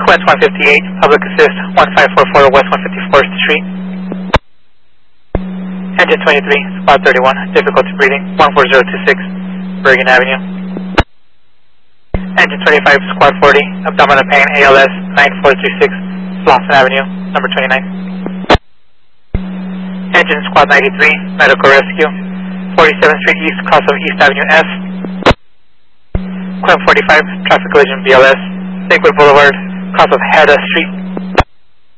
Quint 158, Public Assist 1544 West 154th Street. Engine 23, Squad 31, difficulty breathing 14026, Bergen Avenue. Engine 25, Squad 40, abdominal pain ALS 9436, Slauson Avenue, number 29. Engine Squad 93, medical rescue, 47th Street East, cross of East Avenue S. Quint 45, traffic collision BLS, Lakewood Boulevard, cross of Hedda Street.